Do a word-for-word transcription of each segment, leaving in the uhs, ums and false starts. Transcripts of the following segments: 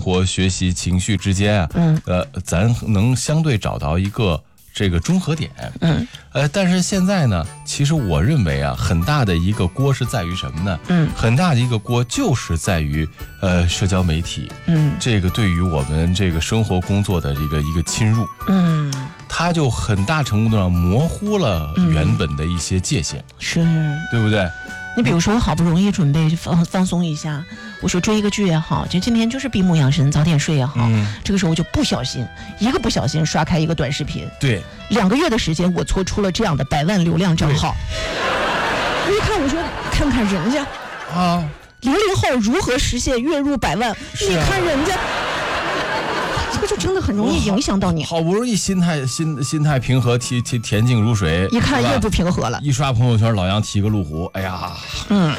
活、学习、情绪之间啊，嗯，呃，咱能相对找到一个这个中和点，嗯，呃，但是现在呢，其实我认为啊，很大的一个锅是在于什么呢？嗯，很大的一个锅就是在于呃社交媒体，嗯，这个对于我们这个生活工作的一个一个侵入，嗯。它就很大程度上模糊了原本的一些界限，嗯、 是， 对不对？ 你比如说，我好不容易准备放放松一下，我说追一个剧也好，就今天就是闭目养神，早点睡也好，嗯、这个时候我就不小心，一个不小心刷开一个短视频， 对， 两个月的时间，我搓出了这样的百万流量账号。我一看，我说看看人家啊，零零后如何实现月入百万？啊、你看人家。这个就真的很容易影响到你。 好不容易心态心心态平和，恬恬恬静如水， 一看又不平和了。 一刷朋友圈，老杨提个路虎，哎呀，嗯，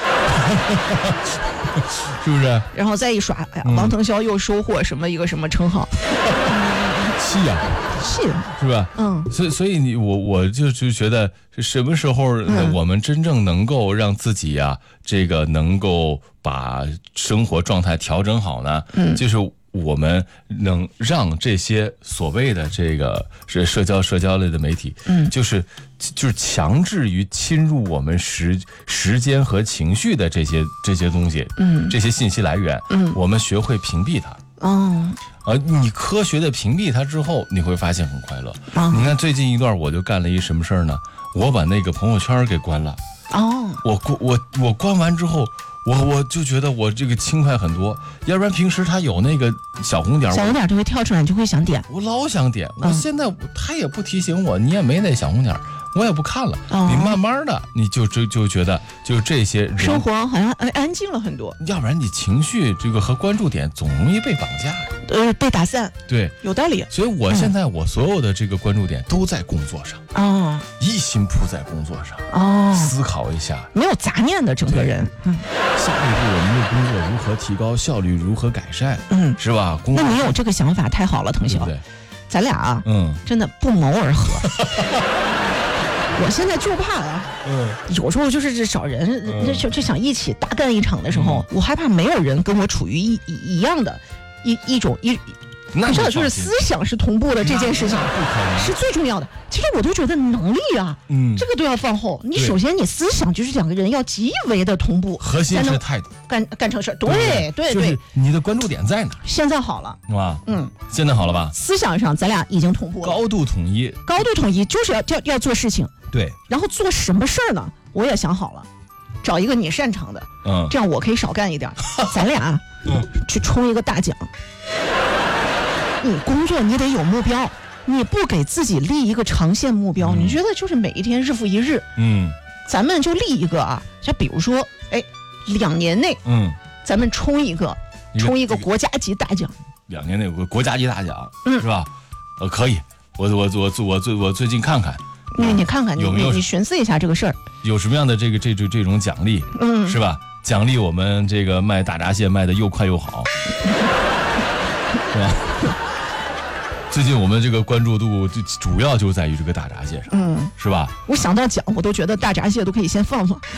是不是？ 然后再一刷，哎呀，嗯、王腾霄又收获什么一个什么称号， 气呀、啊， 气， 是吧？嗯，所以所以你我我就就觉得，什么时候我们真正能够让自己呀、啊，这个能够把生活状态调整好呢？嗯，就是。我们能让这些所谓的这个是社交社交类的媒体，嗯，就是就是强制于侵入我们时时间和情绪的这些这些东西，嗯，这些信息来源，嗯，我们学会屏蔽它。哦，而你科学的屏蔽它之后，你会发现很快乐。哦、你看最近一段我就干了一什么事儿呢？我把那个朋友圈给关了。哦，我关我我关完之后。我我就觉得我这个轻快很多，要不然平时他有那个小红点， 小红点就会跳出来，你就会想点。 我老想点，我现在他也不提醒我，你也没那小红点，我也不看了。哦、你慢慢的，你就就就觉得就这些生活好像安静了很多。 要不然你情绪这个和关注点总容易被绑架， 呃，被打散。 对， 有道理。 所以我现在我所有的这个关注点都在工作上，哦，一心扑在工作上，哦，思考一下， 没有杂念的整个人。嗯。 下一步我们的工作如何提高效率，如何改善？嗯，是吧？ 那你有这个想法太好了，腾霄。对，咱俩啊，嗯，真的不谋而合。我现在就怕啊，嗯，有时候就是找人，嗯、就就想一起大干一场的时候，嗯、我害怕没有人跟我处于一一一样的一一种一。你知道，就是思想是同步的这件事情是最重要的。其实我都觉得能力啊，嗯，这个都要放后。你首先你思想就是两个人要极为的同步， 核心是态度， 干干成事。对对对， 就是你的关注点在哪？ 现在好了， 是吧？嗯，现在好了吧？ 思想上咱俩已经同步了， 高度统一， 高度统一就是要要要做事情。 对， 然后做什么事儿呢？我也想好了，找一个你擅长的，嗯，这样我可以少干一点，咱俩嗯去冲一个大奖。你工作你得有目标，你不给自己立一个长线目标，嗯、你觉得就是每一天日复一日，嗯，咱们就立一个啊，就比如说，哎，两年内，嗯，咱们冲一个，冲一个国家级大奖， 两年内有个国家级大奖，嗯，是吧？呃，可以，我我我我最我最近看看， 你你看看， 有没有你寻思一下这个事儿， 有什么样的这个这这这种奖励，嗯，是吧？奖励我们这个卖大闸蟹卖的又快又好，是吧？最近我们这个关注度就主要就在于这个大闸蟹上，嗯，是吧？ 我想到奖，我都觉得大闸蟹都可以先放放，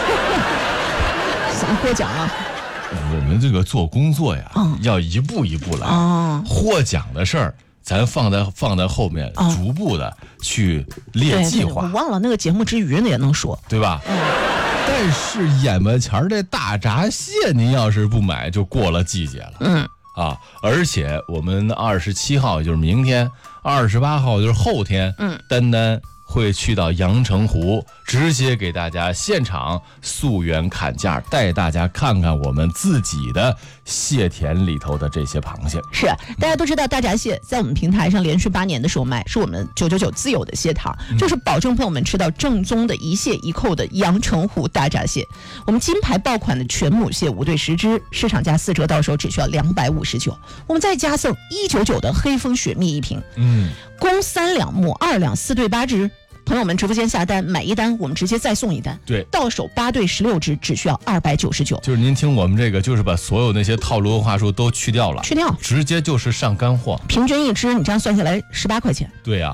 想获奖啊！ 我们这个做工作呀，嗯、要一步一步来，哦、获奖的事儿咱放在放在后面，哦、逐步的去列计划。 我忘了那个节目之余呢也能说， 对吧？嗯、但是眼巴前这大闸蟹，您要是不买，就过了季节了。嗯。啊！而且我们二十七号就是明天，二十八号就是后天，嗯，丹丹会去到阳澄湖，直接给大家现场溯源砍价，带大家看看我们自己的蟹田里头的这些螃蟹。 是，大家都知道大闸蟹在我们平台上连续八年的售卖，是我们九九九自有的蟹塘，嗯、就是保证朋友们吃到正宗的一蟹一扣的阳澄湖大闸蟹。我们金牌爆款的全母蟹五对十只，市场价四折到手只需要两百五十九，我们再加赠一九九的黑蜂雪蜜一瓶，嗯，公三两母二两四对八只。朋友们直播间下单买一单，我们直接再送一单。 对， 到手八对十六只，只需要二百九十九。 就是您听我们这个，就是把所有那些套路话术都去掉了， 去掉， 直接就是上干货。 平均一只，你这样算下来十八块钱。 对呀、啊，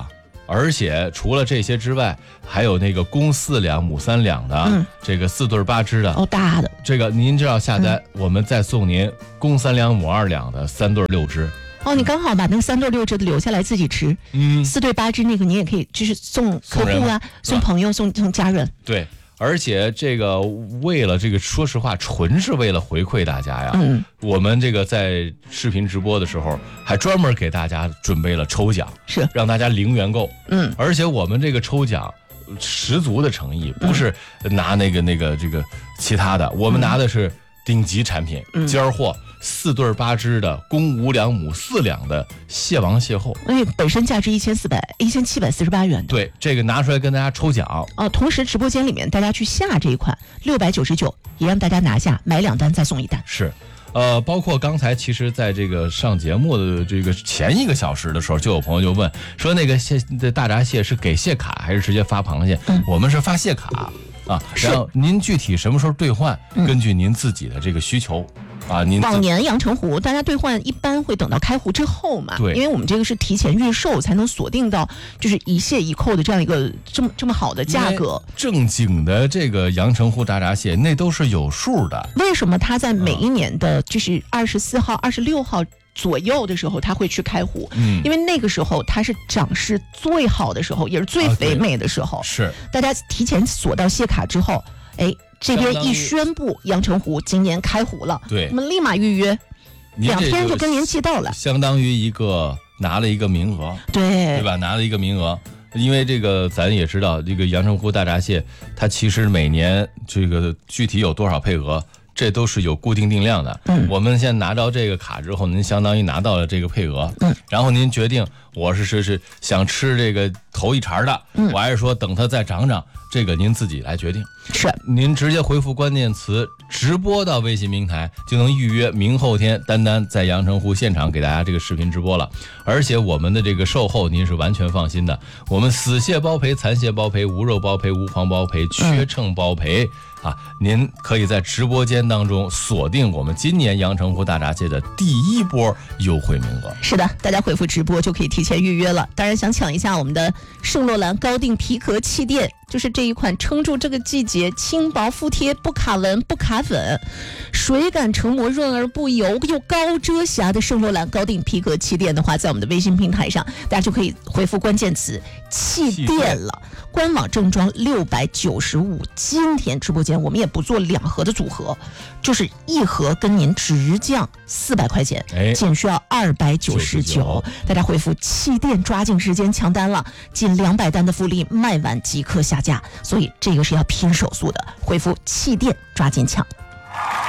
而且除了这些之外，还有那个公四两母三两的，嗯、这个四对八只的， 哦大的， 这个您只要下单，嗯、我们再送您公三两母二两的三对六只。 哦，你刚好把那个三对六只的留下来自己吃，嗯，四对八只那个你也可以，就是送客户啊，送朋友，送送家人。 对。而且这个为了这个，说实话，纯是为了回馈大家呀。嗯，我们这个在视频直播的时候，还专门给大家准备了抽奖， 是让大家零元购。嗯，而且我们这个抽奖十足的诚意，不是拿那个那个这个其他的，我们拿的是顶级产品，尖货。四对八只的公五两母四两的蟹王蟹后， 因为本身价值一千四百一千七百四十八元的。 对，这个拿出来跟大家抽奖哦。同时直播间里面大家去下这一款六百九十九，也让大家拿下，买两单再送一单。 是，呃，包括刚才其实在这个上节目的这个前一个小时的时候，就有朋友就问说，那个蟹的大闸蟹是给蟹卡还是直接发螃蟹？嗯，我们是发蟹卡啊，然后您具体什么时候兑换，根据您自己的这个需求。啊，您往年阳澄湖大家兑换一般会等到开湖之后嘛， 对， 因为我们这个是提前预售才能锁定到就是一蟹一扣的这样一个这么这么好的价格。 正经的这个阳澄湖大闸蟹那都是有数的。 为什么它在每一年的就是二十四号、二十六号左右的时候，它会去开湖？嗯，因为那个时候它是涨势最好的时候，也是最肥美的时候。 啊、是， 大家提前锁到蟹卡之后，哎。这边一宣布阳澄湖今年开湖了， 对， 我们立马预约，两天就跟您寄到了， 相当于一个拿了一个名额， 对对吧？拿了一个名额，因为这个咱也知道，这个阳澄湖大闸蟹，它其实每年这个具体有多少配额，这都是有固定定量的。嗯，我们先拿到这个卡之后，您相当于拿到了这个配额，嗯，然后您决定我是是是想吃这个头一茬的，嗯，我还是说等它再涨涨，这个您自己来决定。 是， 您直接回复关键词直播到微信平台，就能预约明后天丹丹在阳澄湖现场给大家这个视频直播了。而且我们的这个售后您是完全放心的，我们死蟹包赔、残蟹包赔、无肉包赔、无黄包赔、缺秤包赔。嗯啊，您可以在直播间当中锁定我们今年阳澄湖大闸蟹的第一波优惠名额。 是的，大家回复直播就可以提前预约了。当然想抢一下我们的圣洛兰高定皮革气垫，就是这一款撑住这个季节，轻薄服帖，不卡纹不卡粉，水感成膜，润而不油，又高遮瑕的圣洛兰高定皮革气垫的话，在我们的微信平台上大家就可以回复关键词气垫了。官网正装六百九十五，今天直播间我们也不做两盒的组合，就是一盒跟您直降四百块钱，哎，仅需要二百九十九。大家回复气垫，抓紧时间抢单了，近两百单的福利，卖完即刻下架，所以这个是要拼手速的，回复气垫，抓紧抢。